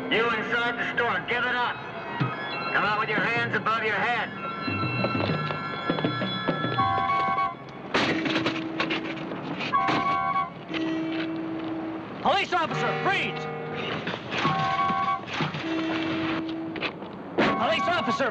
You inside the store, give it up. Come out with your hands above your head. Police officer, freeze! Police officer,